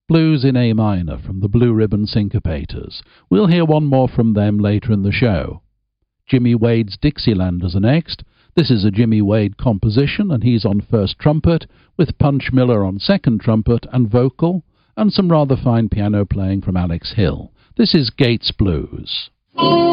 Blues in A minor from the Blue Ribbon Syncopators. We'll hear one more from them later in the show. Jimmy Wade's Dixielanders are next. This is a Jimmy Wade composition, and he's on first trumpet, with Punch Miller on second trumpet and vocal, and some rather fine piano playing from Alex Hill. This is Gates Blues.